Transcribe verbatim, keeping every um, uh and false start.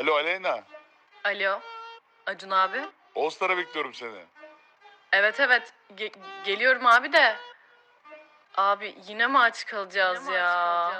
Alo Aleyna. Alo, Acun abi. All Star'a bekliyorum seni. Evet evet, Ge- geliyorum abi de. Abi yine mi aç kalacağız ya?